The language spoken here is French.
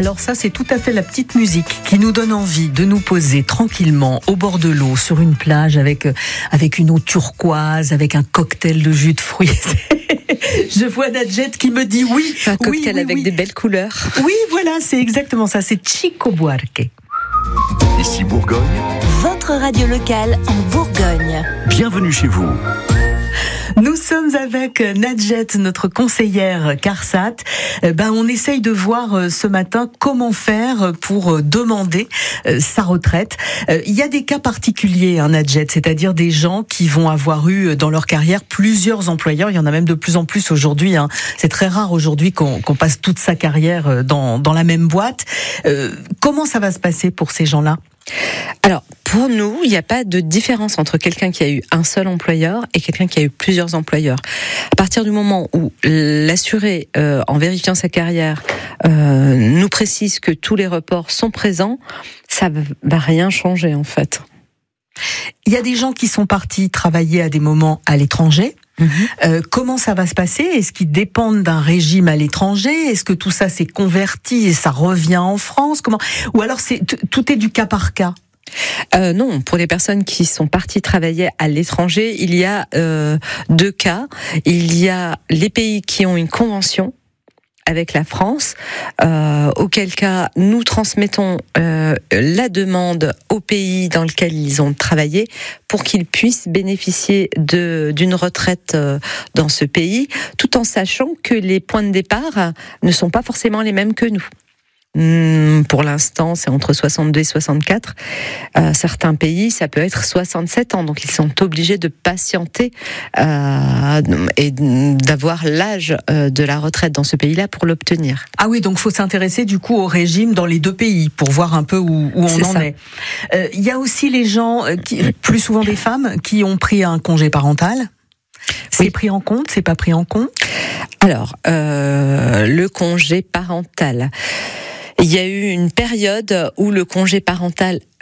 Alors ça, c'est tout à fait la petite musique qui nous donne envie de nous poser tranquillement au bord de l'eau, sur une plage avec une eau turquoise, avec un cocktail de jus de fruits. Je vois Nadjet qui me dit oui. Un cocktail oui, avec des belles couleurs. Oui, voilà, c'est exactement ça. C'est Chico Buarque. Ici Bourgogne. Votre radio locale en Bourgogne. Bienvenue chez vous. Nous sommes avec Nadjet, notre conseillère CARSAT. On essaye de voir ce matin comment faire pour demander sa retraite. Il y a des cas particuliers, Nadjet, c'est-à-dire des gens qui vont avoir eu dans leur carrière plusieurs employeurs. Il y en a même de plus en plus aujourd'hui. C'est très rare aujourd'hui qu'on passe toute sa carrière dans la même boîte. Comment ça va se passer pour ces gens-là ? Alors, pour nous, il n'y a pas de différence entre quelqu'un qui a eu un seul employeur et quelqu'un qui a eu plusieurs employeurs. À partir du moment où l'assuré, en vérifiant sa carrière, nous précise que tous les reports sont présents, ça va rien changer en fait. Il y a des gens qui sont partis travailler à des moments à l'étranger. Comment ça va se passer ? Est-ce qu'ils dépendent d'un régime à l'étranger ? Est-ce que tout ça s'est converti et ça revient en France ? Comment ? Ou alors tout est du cas par cas ? Non, pour les personnes qui sont parties travailler à l'étranger, il y a deux cas. Il y a les pays qui ont une convention avec la France, auquel cas nous transmettons la demande au pays dans lequel ils ont travaillé pour qu'ils puissent bénéficier d'une retraite dans ce pays, tout en sachant que les points de départ ne sont pas forcément les mêmes que nous. Pour l'instant, c'est entre 62 et 64. Certains pays, ça peut être 67 ans. Donc, ils sont obligés de patienter et d'avoir l'âge de la retraite dans ce pays-là pour l'obtenir. Ah oui, donc faut s'intéresser du coup au régime dans les deux pays pour voir un peu où on en est. Il y a aussi les gens, plus souvent des femmes, qui ont pris un congé parental. C'est pris en compte, c'est pas pris en compte ? Alors, le congé parental. Il y a eu une période où le congé parental